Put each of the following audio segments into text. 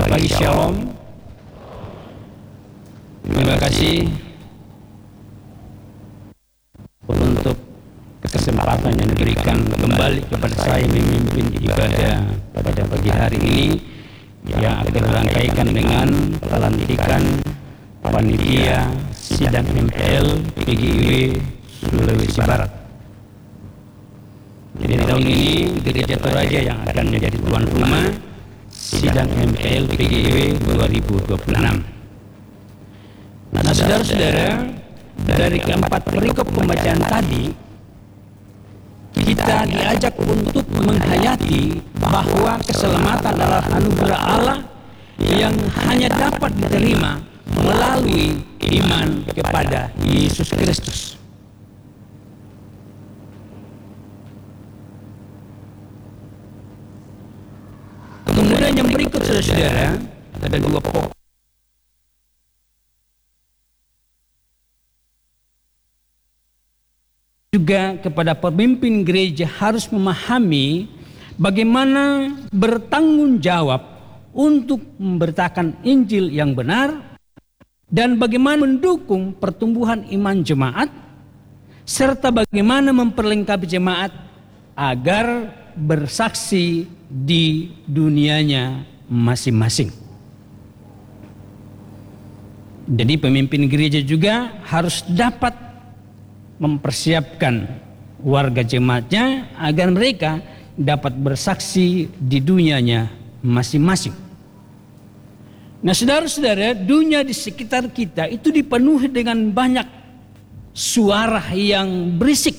Selamat pagi, Shalom. Terima kasih untuk kesempatan yang diberikan kembali kepada saya memimpin ibadah pada pagi hari ini yang akan dirangkaikan dengan pelantikan panitia sidang MPL PGIW Sulawesi Barat. Jadi tahun ini Gereja Toraja yang akan menjadi tuan rumah sidang MPL PGIW 2026. Nah, saudara-saudara, dari keempat perikop pembacaan tadi, kita diajak untuk menghayati bahwa keselamatan adalah anugerah Allah yang hanya dapat diterima melalui iman kepada Yesus Kristus. Kemudian yang berikut, saudara-saudara, ada dua pokok. Juga kepada pemimpin gereja harus memahami bagaimana bertanggung jawab untuk memberitakan Injil yang benar dan bagaimana mendukung pertumbuhan iman jemaat serta bagaimana memperlengkapi jemaat agar bersaksi di dunianya masing-masing. Jadi pemimpin gereja juga harus dapat mempersiapkan warga jemaatnya agar mereka dapat bersaksi di dunianya masing-masing. Nah, saudara-saudara, dunia di sekitar kita itu dipenuhi dengan banyak suara yang berisik.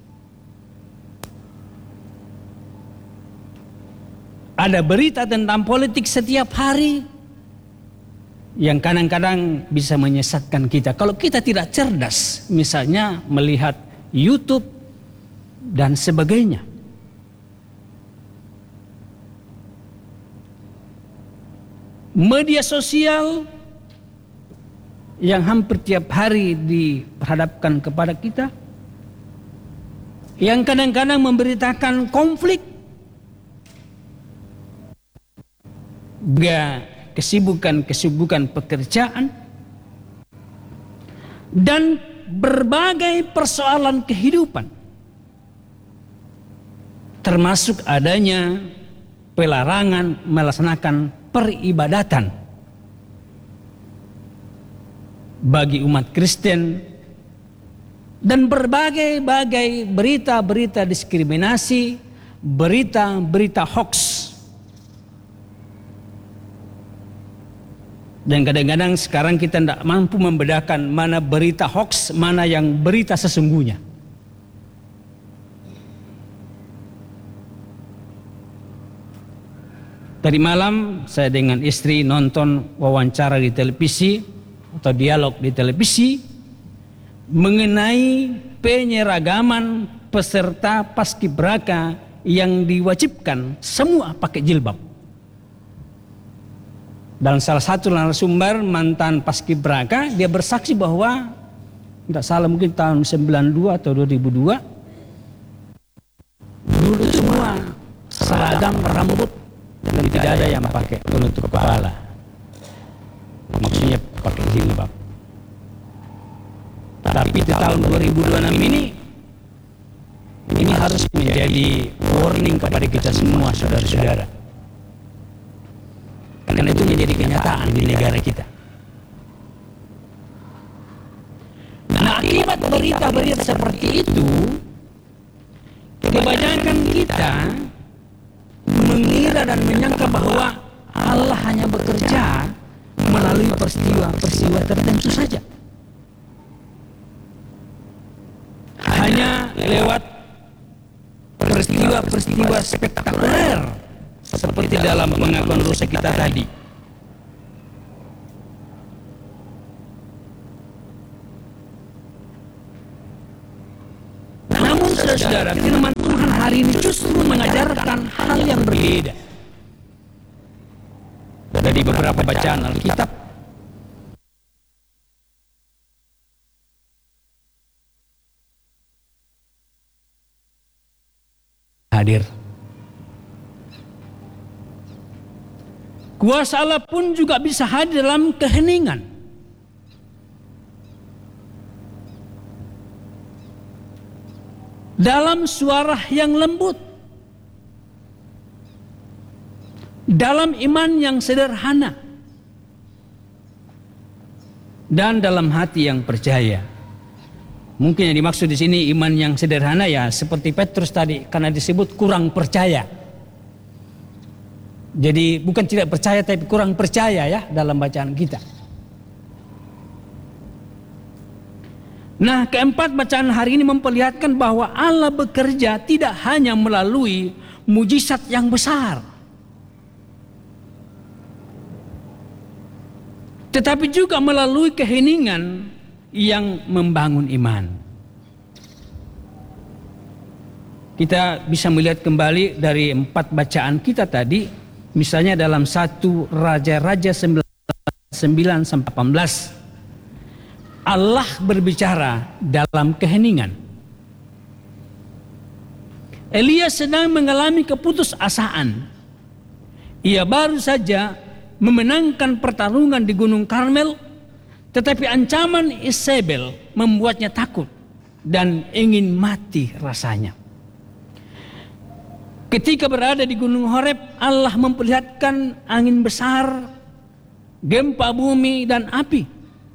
Ada berita tentang politik setiap hari yang kadang-kadang bisa menyesatkan kita kalau kita tidak cerdas, misalnya melihat YouTube dan sebagainya. Media sosial yang hampir tiap hari diperhadapkan kepada kita, yang kadang-kadang memberitakan konflik, kesibukan pekerjaan, dan berbagai persoalan kehidupan, termasuk adanya pelarangan melaksanakan peribadatan bagi umat Kristen dan berbagai berita-berita diskriminasi, berita-berita hoax. Dan kadang-kadang sekarang kita tidak mampu membedakan mana berita hoax, mana yang berita sesungguhnya. Tadi malam saya dengan istri nonton wawancara di televisi atau dialog di televisi mengenai penyeragaman peserta paskibraka yang diwajibkan semua pakai jilbab. Dan salah satu narasumber mantan paskibraka, dia bersaksi bahwa tidak salah mungkin tahun 92 atau 2002 dulu semua seragam rambut dan tidak ada yang pakai penutup kepala, maksudnya pakai jilbab. Tapi di tahun 2026 ini harus menjadi warning kepada kita semua, saudara-saudara. Karena itu menjadi kenyataan di negara kita. Nah, akibat berita-berita seperti itu, kebanyakan kita mengira dan menyangka bahwa Allah hanya bekerja melalui peristiwa-peristiwa tertentu saja. Hanya lewat peristiwa-peristiwa spektakuler seperti dalam pengakuan dosa kita tadi. Namun saudara-saudara, firman Tuhan hari ini justru mengajarkan hal yang berbeda. Dari beberapa bacaan Alkitab, hadir. Kuasa Allah pun juga bisa hadir dalam keheningan. Dalam suara yang lembut. Dalam iman yang sederhana. Dan dalam hati yang percaya. Mungkin yang dimaksud di sini iman yang sederhana ya seperti Petrus tadi, karena disebut kurang percaya. Jadi bukan tidak percaya tapi kurang percaya ya dalam bacaan kita. Nah, keempat bacaan hari ini memperlihatkan bahwa Allah bekerja tidak hanya melalui mujizat yang besar, tetapi juga melalui keheningan yang membangun iman. Kita bisa melihat kembali dari 4 bacaan kita tadi, misalnya dalam 1 Raja-Raja 9-18. Allah berbicara dalam keheningan. Elia sedang mengalami keputusasaan. Ia baru saja memenangkan pertarungan di Gunung Karmel, tetapi ancaman Isabel membuatnya takut dan ingin mati rasanya. Ketika berada di Gunung Horeb, Allah memperlihatkan angin besar, gempa bumi dan api.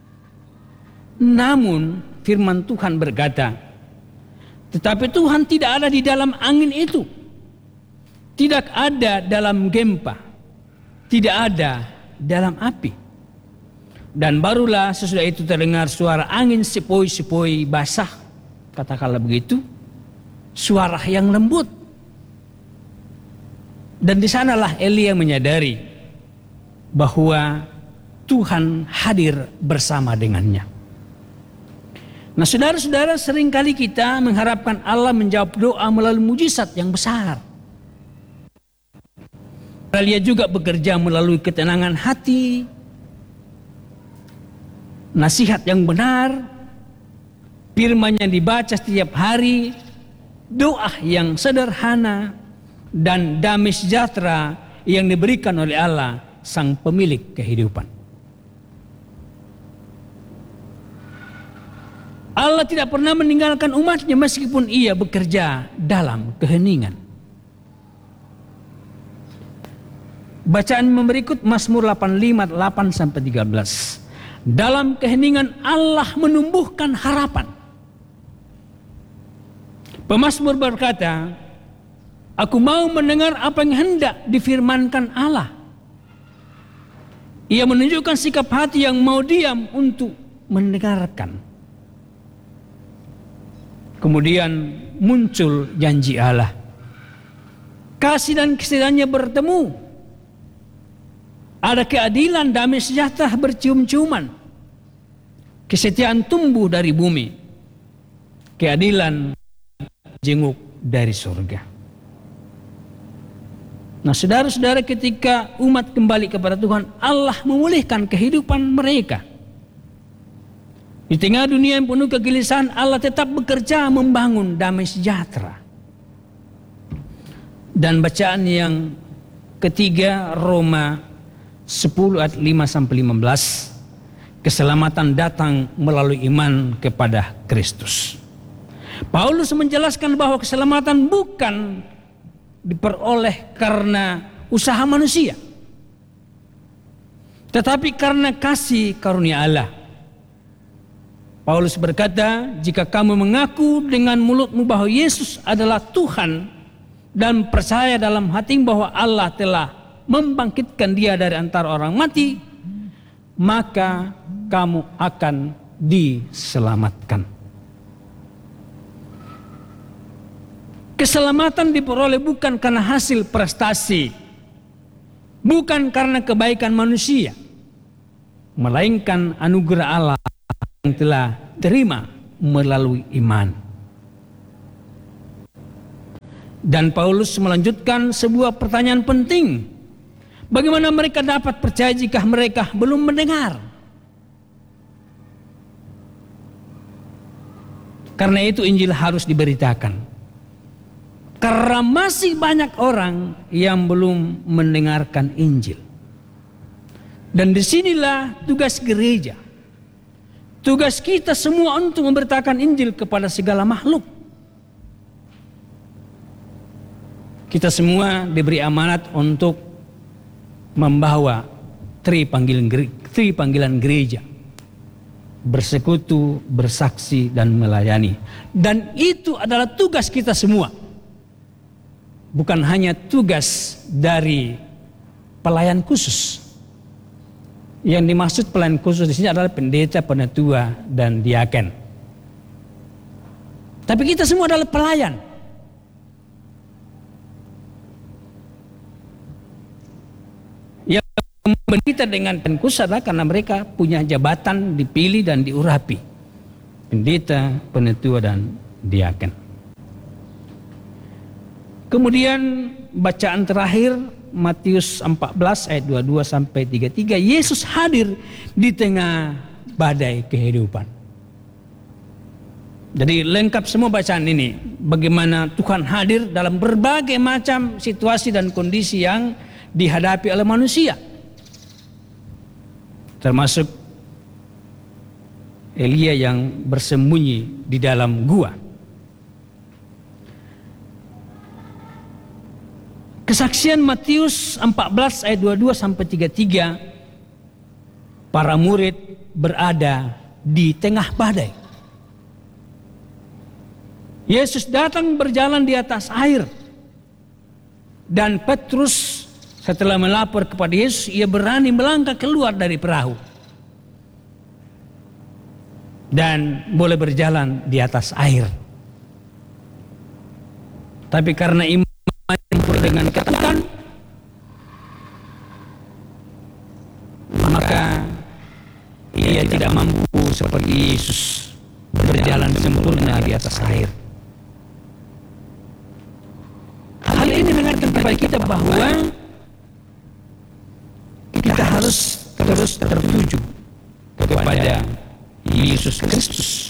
Namun firman Tuhan berkata, tetapi Tuhan tidak ada di dalam angin itu, tidak ada dalam gempa, tidak ada dalam api. Dan barulah sesudah itu terdengar suara angin sepoi-sepoi basah, katakanlah begitu, suara yang lembut. Dan di sanalah Elia menyadari bahwa Tuhan hadir bersama dengannya. Nah, saudara-saudara, seringkali kita mengharapkan Allah menjawab doa melalui mujizat yang besar. Dia juga bekerja melalui ketenangan hati, nasihat yang benar, firman yang dibaca setiap hari, doa yang sederhana, dan damai sejahtera yang diberikan oleh Allah, Sang Pemilik kehidupan. Allah tidak pernah meninggalkan umatnya meskipun ia bekerja dalam keheningan. Bacaan berikut Mazmur 85:8-13. Dalam keheningan Allah menumbuhkan harapan. Pemazmur berkata, aku mau mendengar apa yang hendak difirmankan Allah. Ia menunjukkan sikap hati yang mau diam untuk mendengarkan. Kemudian muncul janji Allah. Kasih dan kesetiaannya bertemu. Ada keadilan, damai sejahtera bercium-ciuman. Kesetiaan tumbuh dari bumi. Keadilan jenguk dari surga. Nah, saudara-saudara, ketika umat kembali kepada Tuhan, Allah memulihkan kehidupan mereka. Di tengah dunia yang penuh kegelisahan, Allah tetap bekerja membangun damai sejahtera. Dan bacaan yang ketiga, Roma 10:5-15. Keselamatan datang melalui iman kepada Kristus. Paulus menjelaskan bahwa keselamatan bukan diperoleh karena usaha manusia, tetapi karena kasih karunia Allah. Paulus berkata, jika kamu mengaku dengan mulutmu bahwa Yesus adalah Tuhan dan percaya dalam hatimu bahwa Allah telah membangkitkan dia dari antara orang mati, maka kamu akan diselamatkan. Keselamatan diperoleh bukan karena hasil prestasi, bukan karena kebaikan manusia, melainkan anugerah Allah yang telah terima melalui iman. Dan Paulus melanjutkan sebuah pertanyaan penting. Bagaimana mereka dapat percaya jika mereka belum mendengar? Karena itu Injil harus diberitakan. Karena masih banyak orang yang belum mendengarkan Injil. Dan disinilah tugas gereja. Tugas kita semua untuk memberitakan Injil kepada segala makhluk. Kita semua diberi amanat untuk membawa tri panggilan gereja. Bersekutu, bersaksi, dan melayani. Dan itu adalah tugas kita semua. Bukan hanya tugas dari pelayan khusus. Yang dimaksud pelayan khusus di sini adalah pendeta, penatua, dan diaken. Tapi kita semua adalah pelayan. Yang membentuk kita dengan pelayan khusus adalah karena mereka punya jabatan dipilih dan diurapi. Pendeta, penatua, dan diaken. Kemudian bacaan terakhir Matius 14 ayat 22 sampai 33, Yesus hadir di tengah badai kehidupan. Jadi lengkap semua bacaan ini, bagaimana Tuhan hadir dalam berbagai macam situasi dan kondisi yang dihadapi oleh manusia. Termasuk Elia yang bersembunyi di dalam gua. Kesaksian Matius 14 ayat 22 sampai 33, para murid berada di tengah badai. Yesus datang berjalan di atas air. Dan Petrus setelah melapor kepada Yesus, ia berani melangkah keluar dari perahu. Dan boleh berjalan di atas air. Tapi karena iman dengan ketaatan, maka ia tidak mampu seperti Yesus berjalan sempurna di atas air. Hal ini mengingatkan kepada kita bahwa kita harus terus tertuju kepada Yesus Kristus